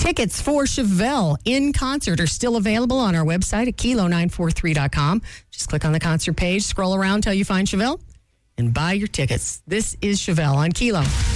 Tickets for Chevelle in concert are still available on our website at kilo943.com. Just click on the concert page, scroll around till you find Chevelle, and buy your tickets. This is Chevelle on Kilo.